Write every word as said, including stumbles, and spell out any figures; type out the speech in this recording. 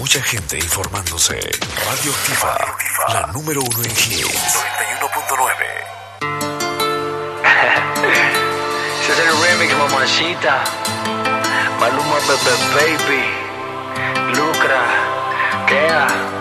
mucha gente informándose. Radio Activa, la número uno en hits. noventa y uno punto nueve. Ese es el remix, mamacita. Maluma, Bebe Baby. Lucra. Kea.